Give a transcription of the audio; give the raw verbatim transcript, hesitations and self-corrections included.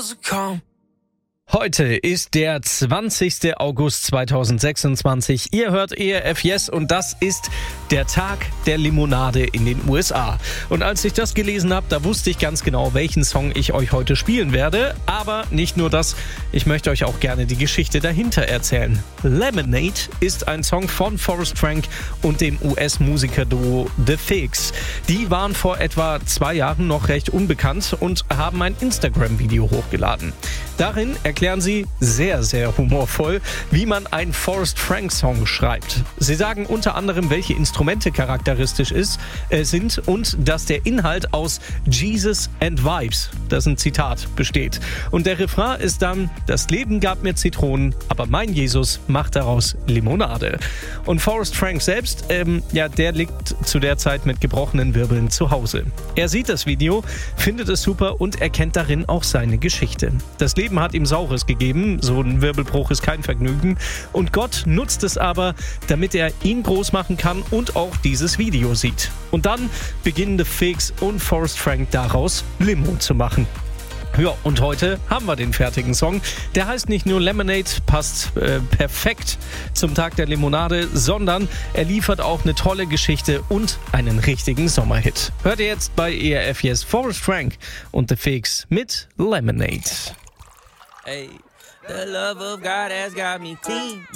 clouds will come. Heute ist der zwanzigster August zweitausendsechsundzwanzig. Ihr hört E R F Yes und das ist der Tag der Limonade in den U S A. Und als ich das gelesen habe, da wusste ich ganz genau, welchen Song ich euch heute spielen werde. Aber nicht nur das, ich möchte euch auch gerne die Geschichte dahinter erzählen. Lemonade ist ein Song von Forrest Frank und dem U S-Musiker-Duo The Figs. Die waren vor etwa zwei Jahren noch recht unbekannt und haben ein Instagram-Video hochgeladen. Darin erklären sie sehr, sehr humorvoll, wie man einen Forrest Frank-Song schreibt. Sie sagen unter anderem, welche Instrumente charakteristisch ist, äh, sind und dass der Inhalt aus Jesus and Vibes, das ist ein Zitat, besteht. Und der Refrain ist dann: Das Leben gab mir Zitronen, aber mein Jesus macht daraus Limonade. Und Forrest Frank selbst, ähm, ja, der liegt zu der Zeit mit gebrochenen Wirbeln zu Hause. Er sieht das Video, findet es super und erkennt darin auch seine Geschichte. Das Leben hat ihm Saures gegeben, so ein Wirbelbruch ist kein Vergnügen. Und Gott nutzt es aber, damit er ihn groß machen kann und auch dieses Video sieht. Und dann beginnen The Figs und Forrest Frank daraus Limo zu machen. Ja, und heute haben wir den fertigen Song. Der heißt nicht nur Lemonade, passt äh, perfekt zum Tag der Limonade, sondern er liefert auch eine tolle Geschichte und einen richtigen Sommerhit. Hört ihr jetzt bei E R F Yes Forrest Frank und The Figs mit Lemonade. Hey, the love of God has got me clean.